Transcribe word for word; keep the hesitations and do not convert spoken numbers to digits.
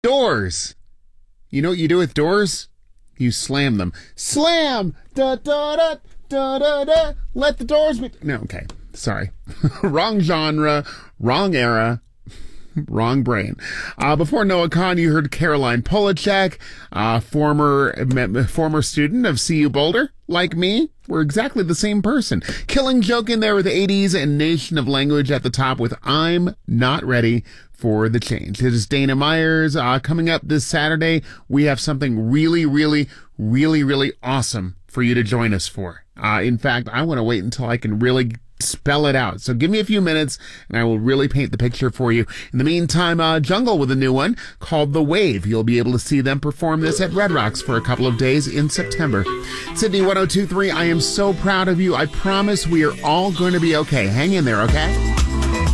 Doors. You know what you do with doors? You slam them. Slam! Da da da da da da. Let the doors be. No, okay. Sorry. Wrong genre, wrong era. Wrong brain. Uh, before Noah Kahn, you heard Caroline Polachek, uh, former former student of C U Boulder, like me. We're exactly the same person. Killing Joke in there with the eighties and Nation of Language at the top with I'm Not Ready for the Change. This is Dana Myers. Uh, coming up this Saturday, we have something really, really, really, really awesome for you to join us for. Uh, in fact, I want to wait until I can really spell it out. So give me a few minutes and I will really paint the picture for you. In the meantime, uh, Jungle with a new one called The Wave. You'll be able to see them perform this at Red Rocks for a couple of days in September. Sydney one oh two point three, I am so proud of you. I promise we are all going to be okay. Hang in there, okay?